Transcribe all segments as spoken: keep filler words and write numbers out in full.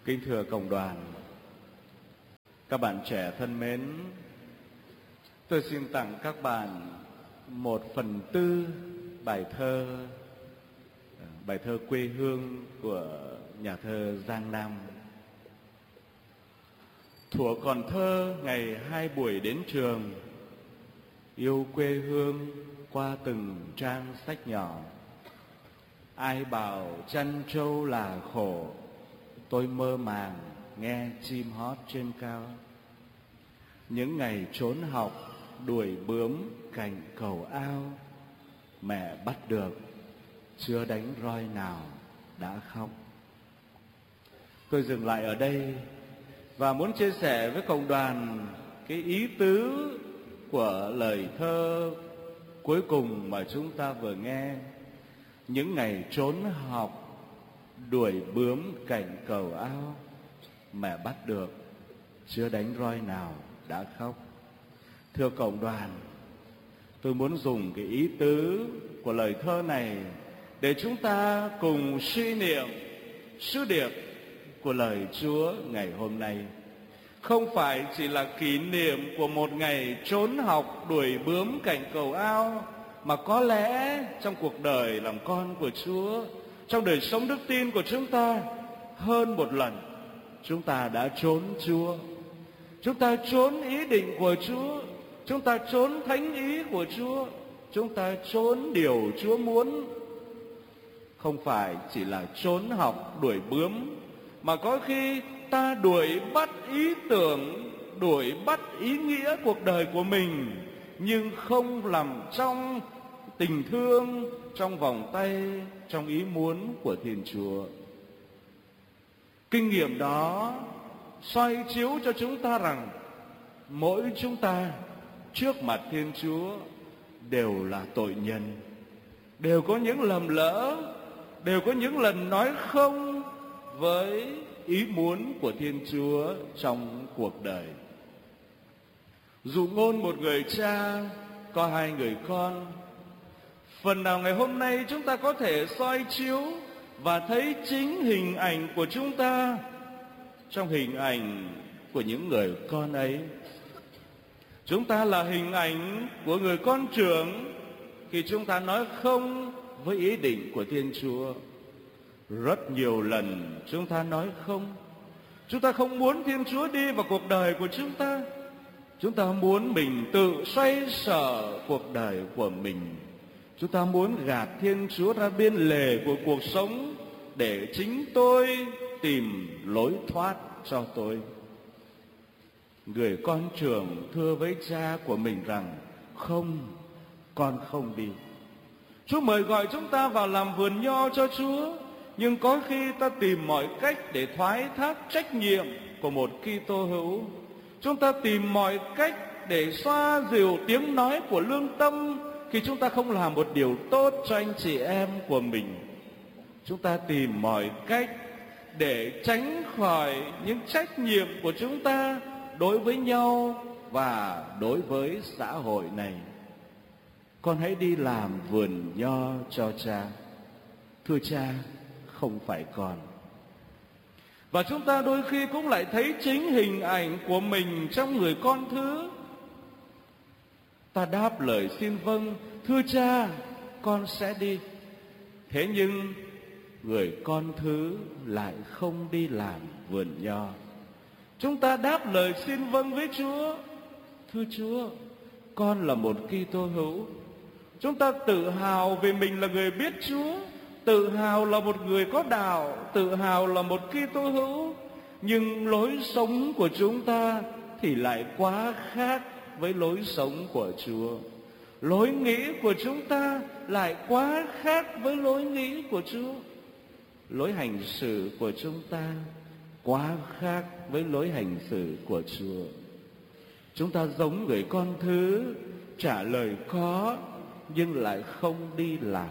Kính thưa cộng đoàn, các bạn trẻ thân mến, tôi xin tặng các bạn một phần tư bài thơ, bài thơ quê hương của nhà thơ Giang Nam. Thuở còn thơ ngày hai buổi đến trường, yêu quê hương qua từng trang sách nhỏ. Ai bảo chăn trâu là khổ, tôi mơ màng nghe chim hót trên cao. Những ngày trốn học đuổi bướm cành cầu ao, mẹ bắt được chưa đánh roi nào đã khóc. Tôi dừng lại ở đây và muốn chia sẻ với cộng đoàn cái ý tứ của lời thơ cuối cùng mà chúng ta vừa nghe. Những ngày trốn học đuổi bướm cành cầu ao, mẹ bắt được chưa đánh roi nào đã khóc. Thưa cộng đoàn, tôi muốn dùng cái ý tứ của lời thơ này để chúng ta cùng suy niệm sứ điệp của lời Chúa ngày hôm nay. Không phải chỉ là kỷ niệm của một ngày trốn học đuổi bướm cành cầu ao, mà có lẽ trong cuộc đời làm con của Chúa, trong đời sống đức tin của chúng ta, hơn một lần chúng ta đã trốn Chúa. Chúng ta trốn ý định của Chúa, chúng ta trốn thánh ý của Chúa, chúng ta trốn điều Chúa muốn. Không phải chỉ là trốn học đuổi bướm, mà có khi ta đuổi bắt ý tưởng, đuổi bắt ý nghĩa cuộc đời của mình, nhưng không nằm trong tình thương, trong vòng tay, trong ý muốn của Thiên Chúa. Kinh nghiệm đó soi chiếu cho chúng ta rằng mỗi chúng ta trước mặt Thiên Chúa đều là tội nhân, đều có những lầm lỡ, đều có những lần nói không với ý muốn của Thiên Chúa trong cuộc đời. Dụ ngôn một người cha có hai người con, phần nào ngày hôm nay chúng ta có thể soi chiếu và thấy chính hình ảnh của chúng ta trong hình ảnh của những người con ấy. Chúng ta là hình ảnh của người con trưởng khi chúng ta nói không với ý định của Thiên Chúa. Rất nhiều lần chúng ta nói không. Chúng ta không muốn Thiên Chúa đi vào cuộc đời của chúng ta. Chúng ta muốn mình tự xoay sở cuộc đời của mình. Chúng ta muốn gạt Thiên Chúa ra biên lề của cuộc sống để chính tôi tìm lối thoát cho tôi. Người con trưởng thưa với cha của mình rằng: không, con không đi. Chúa mời gọi chúng ta vào làm vườn nho cho Chúa, nhưng có khi ta tìm mọi cách để thoái thác trách nhiệm của một Kitô hữu. Chúng ta tìm mọi cách để xoa dịu tiếng nói của lương tâm khi chúng ta không làm một điều tốt cho anh chị em của mình. Chúng ta tìm mọi cách để tránh khỏi những trách nhiệm của chúng ta đối với nhau và đối với xã hội này. Con hãy đi làm vườn nho cho cha. Thưa cha, không phải con. Và chúng ta đôi khi cũng lại thấy chính hình ảnh của mình trong người con thứ. Ta đáp lời xin vâng, thưa cha, con sẽ đi. Thế nhưng người con thứ lại không đi làm vườn nho. Chúng ta đáp lời xin vâng với Chúa, thưa Chúa, con là một Kitô hữu. Chúng ta tự hào vì mình là người biết Chúa, tự hào là một người có đạo, tự hào là một Kitô hữu. Nhưng lối sống của chúng ta thì lại quá khác với lối sống của Chúa. Lối nghĩ của chúng ta lại quá khác với lối nghĩ của Chúa. Lối hành xử của chúng ta quá khác với lối hành xử của Chúa. Chúng ta giống người con thứ, trả lời có nhưng lại không đi làm.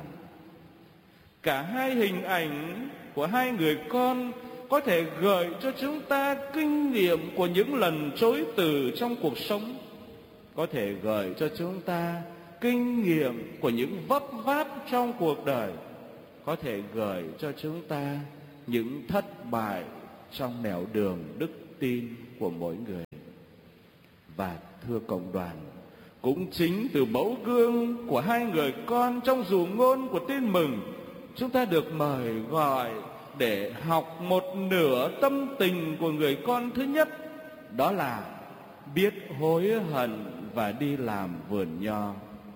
Cả hai hình ảnh của hai người con có thể gợi cho chúng ta kinh nghiệm của những lần chối từ trong cuộc sống, có thể gợi cho chúng ta kinh nghiệm của những vấp váp trong cuộc đời, có thể gợi cho chúng ta những thất bại trong nẻo đường đức tin của mỗi người. Và thưa cộng đoàn, cũng chính từ mẫu gương của hai người con trong dụ ngôn của tin mừng, chúng ta được mời gọi để học một nửa tâm tình của người con thứ nhất, đó là biết hối hận và đi làm vườn nho.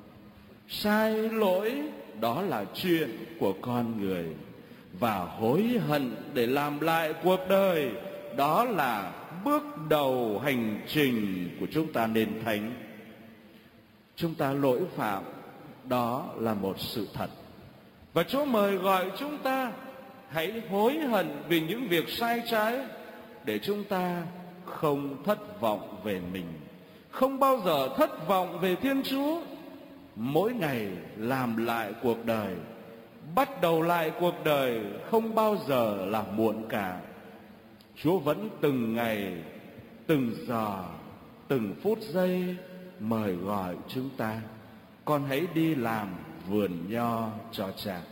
Sai lỗi đó là chuyện của con người, và hối hận để làm lại cuộc đời đó là bước đầu hành trình của chúng ta nên thánh. Chúng ta lỗi phạm, đó là một sự thật, và Chúa mời gọi chúng ta hãy hối hận vì những việc sai trái, để chúng ta không thất vọng về mình, không bao giờ thất vọng về Thiên Chúa. Mỗi ngày làm lại cuộc đời, bắt đầu lại cuộc đời không bao giờ là muộn cả. Chúa vẫn từng ngày, từng giờ, từng phút giây mời gọi chúng ta: con hãy đi làm vườn nho cho Cha.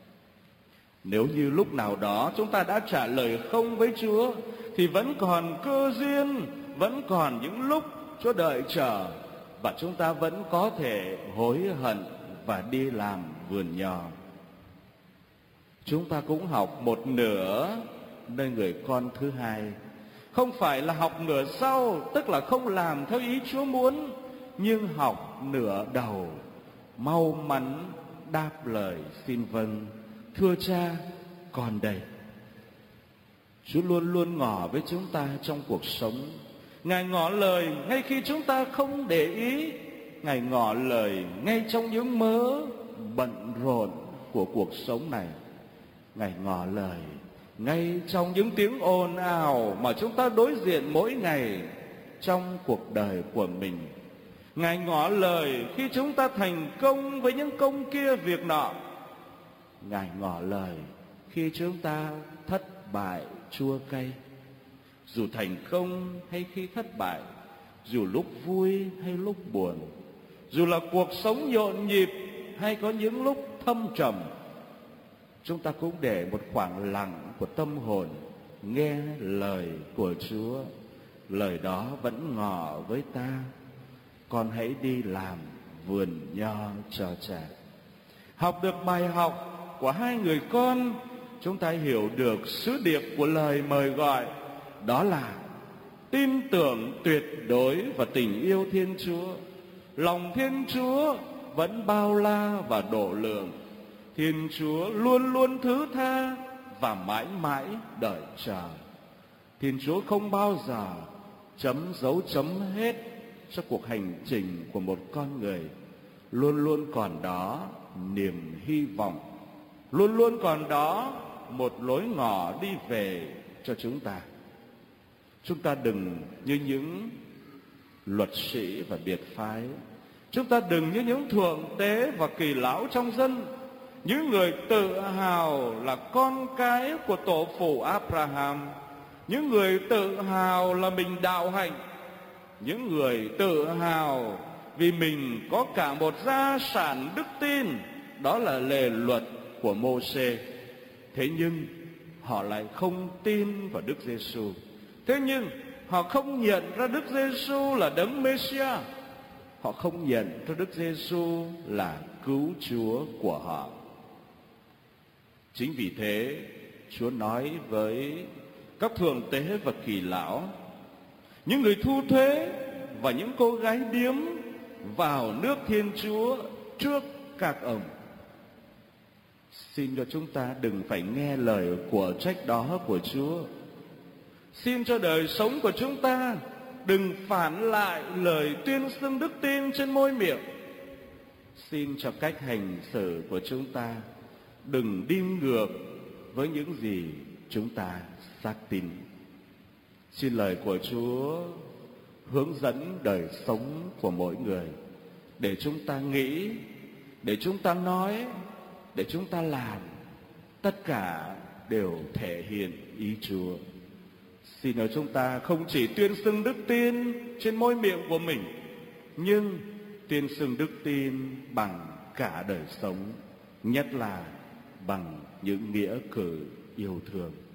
Nếu như lúc nào đó chúng ta đã trả lời không với Chúa, thì vẫn còn cơ duyên, vẫn còn những lúc Chúa đợi chờ, và chúng ta vẫn có thể hối hận và đi làm vườn nho. Chúng ta cũng học một nửa nơi người con thứ hai, không phải là học nửa sau, tức là không làm theo ý Chúa muốn, nhưng học nửa đầu, mau mắn đáp lời xin vâng: thưa Cha, con đây. Chúa luôn luôn ngỏ với chúng ta trong cuộc sống. Ngài ngỏ lời ngay khi chúng ta không để ý. Ngài ngỏ lời ngay trong những mớ bận rộn của cuộc sống này. Ngài ngỏ lời ngay trong những tiếng ồn ào mà chúng ta đối diện mỗi ngày trong cuộc đời của mình. Ngài ngỏ lời khi chúng ta thành công với những công kia việc nọ. Ngài ngỏ lời khi chúng ta thất bại chua cay. Dù thành công hay khi thất bại, dù lúc vui hay lúc buồn, dù là cuộc sống nhộn nhịp hay có những lúc thâm trầm, chúng ta cũng để một khoảng lặng của tâm hồn nghe lời của Chúa. Lời đó vẫn ngỏ với ta: con hãy đi làm vườn nho cho Cha. Học được bài học của hai người con, chúng ta hiểu được sứ điệp của lời mời gọi, đó là tin tưởng tuyệt đối và tình yêu Thiên Chúa. Lòng Thiên Chúa vẫn bao la và độ lượng. Thiên Chúa luôn luôn thứ tha và mãi mãi đợi chờ. Thiên Chúa không bao giờ chấm dấu chấm hết cho cuộc hành trình của một con người. Luôn luôn còn đó niềm hy vọng, luôn luôn còn đó một lối ngỏ đi về cho chúng ta. Chúng ta đừng như những luật sĩ và biệt phái, chúng ta đừng như những thượng tế và kỳ lão trong dân, những người tự hào là con cái của tổ phụ Abraham, những người tự hào là mình đạo hạnh, những người tự hào vì mình có cả một gia sản đức tin, đó là lề luật của Mô-sê. Thế nhưng họ lại không tin vào Đức Giêsu. Thế nhưng họ không nhận ra Đức Giêsu là đấng Mê-si-a. Họ không nhận ra Đức Giêsu là cứu Chúa của họ. Chính vì thế, Chúa nói với các thượng tế và kỳ lão, những người thu thuế và những cô gái điếm vào nước Thiên Chúa trước các ông. Xin cho chúng ta đừng phải nghe lời của trách đó của Chúa. Xin cho đời sống của chúng ta đừng phản lại lời tuyên xưng đức tin trên môi miệng. Xin cho cách hành xử của chúng ta đừng đi ngược với những gì chúng ta xác tin. Xin lời của Chúa hướng dẫn đời sống của mỗi người, để chúng ta nghĩ, để chúng ta nói, để chúng ta làm, tất cả đều thể hiện ý Chúa. Xin ở chúng ta không chỉ tuyên xưng đức tin trên môi miệng của mình, nhưng tuyên xưng đức tin bằng cả đời sống, nhất là bằng những nghĩa cử yêu thương.